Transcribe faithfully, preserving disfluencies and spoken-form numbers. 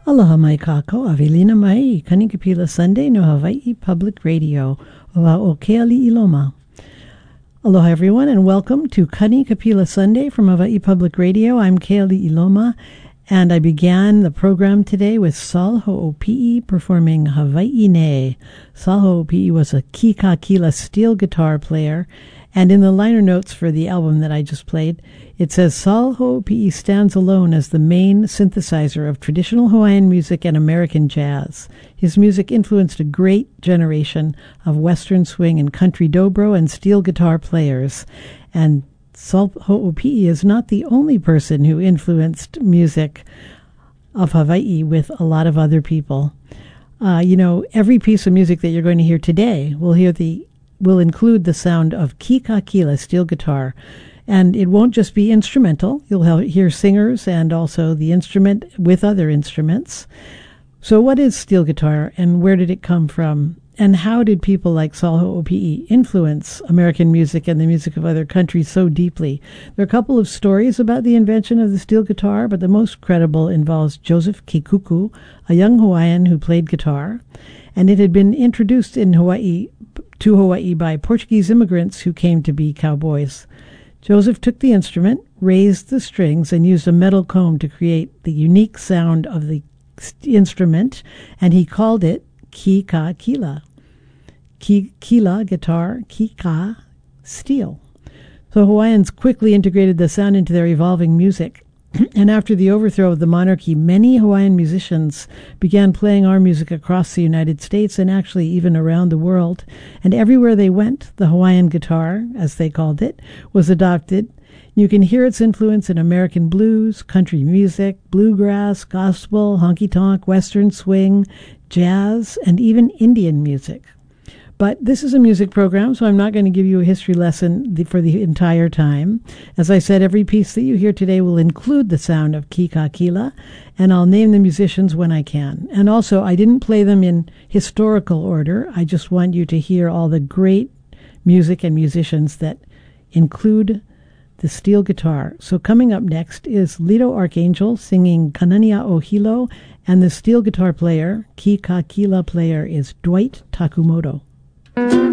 Aloha mai kako, avelina mai, Kanikapila Sunday no Hawaii Public Radio, ola o Keali Iloma. Aloha everyone and welcome to Kanikapila Sunday from Hawaii Public Radio. I'm Keali Iloma and I began the program today with Saul Ho'opi'i performing Hawaii Nei. Saul Ho'opi'i was a kikakila steel guitar player, and in the liner notes for the album that I just played, it says Saul Ho'opi'i stands alone as the main synthesizer of traditional Hawaiian music and American jazz. His music influenced a great generation of Western swing and country dobro and steel guitar players. And Saul Ho'opi'i is not the only person who influenced music of Hawaii with a lot of other people. Uh, you know, every piece of music that you're going to hear today will hear the will include the sound of kikakila steel guitar. And it won't just be instrumental. You'll hear singers and also the instrument with other instruments. So what is steel guitar and where did it come from? And how did people like Saul Ho'opi'i influence American music and the music of other countries so deeply? There are a couple of stories about the invention of the steel guitar, but the most credible involves Joseph Kekuku, a young Hawaiian who played guitar. And it had been introduced in Hawaii to Hawaii by Portuguese immigrants who came to be cowboys. Joseph took the instrument, raised the strings, and used a metal comb to create the unique sound of the instrument, and he called it kikakila. Ki, kila, guitar, kika, steel. So Hawaiians quickly integrated the sound into their evolving music. And after the overthrow of the monarchy, many Hawaiian musicians began playing our music across the United States and actually even around the world. And everywhere they went, the Hawaiian guitar, as they called it, was adopted. You can hear its influence in American blues, country music, bluegrass, gospel, honky-tonk, western swing, jazz, and even Indian music. But this is a music program, so I'm not going to give you a history lesson for the entire time. As I said, every piece that you hear today will include the sound of kikakila, and I'll name the musicians when I can. And also, I didn't play them in historical order. I just want you to hear all the great music and musicians that include the steel guitar. So coming up next is Lito Archangel singing Kanania o Hilo, and the steel guitar player, kikakila player, is Dwight Takumoto.